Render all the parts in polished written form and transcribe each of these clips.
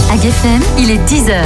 AgFM, il est 10h.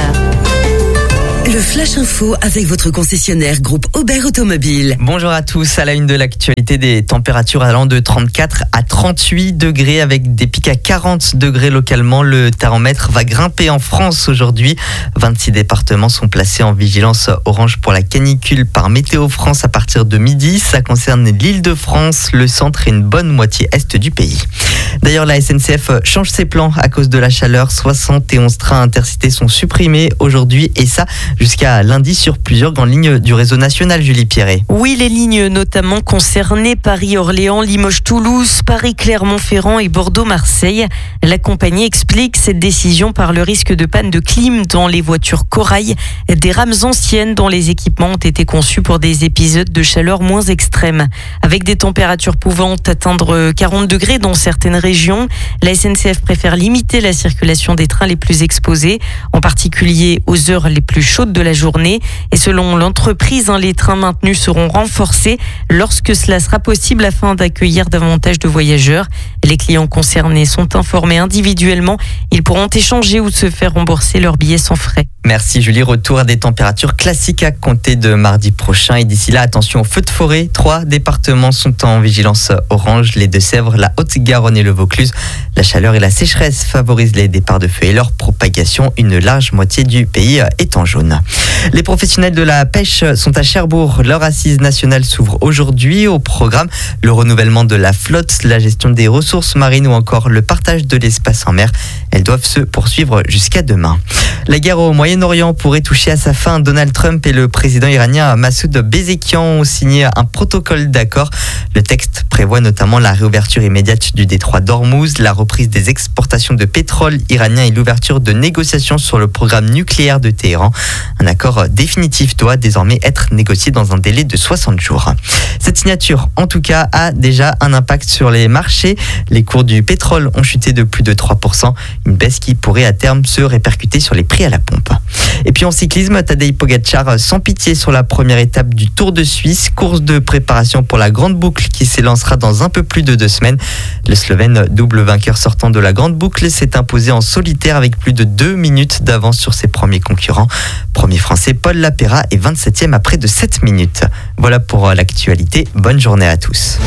Le Flash Info avec votre concessionnaire groupe Aubert Automobile. Bonjour à tous, à la une de l'actualité, des températures allant de 34 à 38 degrés avec des pics à 40 degrés localement. Le thermomètre va grimper en France aujourd'hui. 26 départements sont placés en vigilance orange pour la canicule par Météo France à partir de midi. Ça concerne l'Île-de-France, le centre et une bonne moitié est du pays. D'ailleurs, la SNCF change ses plans à cause de la chaleur. 71 trains intercités sont supprimés aujourd'hui et ça jusqu'à lundi sur plusieurs grandes lignes du réseau national, Julie Pierret. Oui, les lignes notamment concernées, Paris-Orléans, Limoges-Toulouse, Paris-Clermont-Ferrand et Bordeaux-Marseille. La compagnie explique cette décision par le risque de panne de clim dans les voitures Corail, des rames anciennes dont les équipements ont été conçus pour des épisodes de chaleur moins extrêmes. Avec des températures pouvant atteindre 40 degrés dans certaines régions, la SNCF préfère limiter la circulation des trains les plus exposés, en particulier aux heures les plus chaudes de la journée. Et selon l'entreprise, les trains maintenus seront renforcés lorsque cela sera possible afin d'accueillir davantage de voyageurs. Les clients concernés sont informés individuellement. Ils pourront échanger ou se faire rembourser leurs billets sans frais. Merci Julie. Retour à des températures classiques à compter de mardi prochain. Et d'ici là, attention aux feux de forêt. 3 départements sont en vigilance orange. Les Deux-Sèvres, la Haute-Garonne et le Vaucluse. La chaleur et la sécheresse favorisent les départs de feux et leur propagation. Une large moitié du pays est en jaune. Les professionnels de la pêche sont à Cherbourg. Leur assise nationale s'ouvre aujourd'hui. Au programme, le renouvellement de la flotte, la gestion des ressources marines ou encore le partage de l'espace en mer. Elles doivent se poursuivre jusqu'à demain. La guerre au Moyen-Orient pourrait toucher à sa fin. Donald Trump et le président iranien Massoud Pezeshkian ont signé un protocole d'accord. Le texte prévoit notamment la réouverture immédiate du détroit d'Ormuz, la reprise des exportations de pétrole iranien et l'ouverture de négociations sur le programme nucléaire de Téhéran. Un accord définitif doit désormais être négocié dans un délai de 60 jours. Cette signature, en tout cas, a déjà un impact sur les marchés. Les cours du pétrole ont chuté de plus de 3%, une baisse qui pourrait à terme se répercuter sur les prix à la pompe. Et puis en cyclisme, Tadej Pogačar sans pitié sur la première étape du Tour de Suisse, course de préparation pour la Grande Boucle qui s'élancera dans un peu plus de 2 semaines. Le Slovène, double vainqueur sortant de la Grande Boucle, s'est imposé en solitaire avec plus de 2 minutes d'avance sur ses premiers concurrents. Premier français, Paul Lapera est 27e à près de 7 minutes. Voilà pour l'actualité. Bonne journée à tous.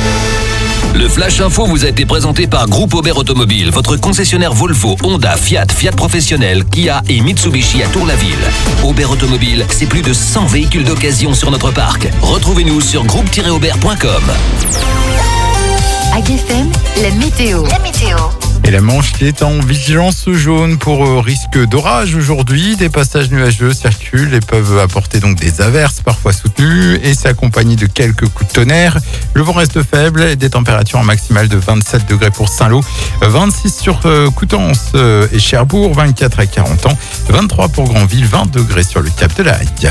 Le Flash Info vous a été présenté par Groupe Aubert Automobile, votre concessionnaire Volvo, Honda, Fiat, Fiat Professionnel, Kia et Mitsubishi à Tour-la-Ville. Aubert Automobile, c'est plus de 100 véhicules d'occasion sur notre parc. Retrouvez-nous sur groupe-aubert.com. AgFM, la météo. Et la Manche qui est en vigilance jaune pour risque d'orage aujourd'hui. Des passages nuageux circulent et peuvent apporter donc des averses parfois soutenues et s'accompagner de quelques coups de tonnerre. Le vent reste faible et des températures maximales de 27 degrés pour Saint-Lô, 26 sur Coutances et Cherbourg, 24 à 40 ans, 23 pour Granville, 20 degrés sur le Cap de la Haye.